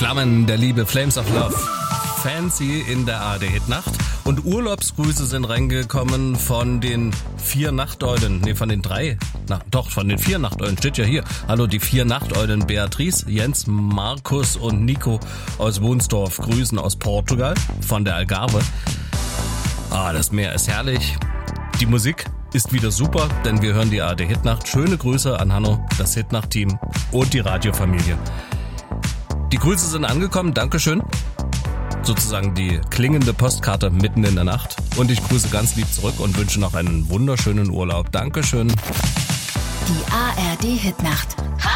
Flammen der Liebe, Flames of Love. Fancy in der ARD-Hitnacht. Und Urlaubsgrüße sind reingekommen von den 4 Nachteulen. Nee, von den 3. Von den 4 Nachteulen. Steht ja hier. Hallo, die 4 Nachteulen. Beatrice, Jens, Markus und Nico aus Wunsdorf. Grüßen aus Portugal von der Algarve. Das Meer ist herrlich. Die Musik ist wieder super, denn wir hören die ARD-Hitnacht. Schöne Grüße an Hanno, das Hitnacht-Team und die Radiofamilie. Die Grüße sind angekommen. Dankeschön. Sozusagen die klingende Postkarte mitten in der Nacht. Und ich grüße ganz lieb zurück und wünsche noch einen wunderschönen Urlaub. Dankeschön. Die ARD-Hitnacht.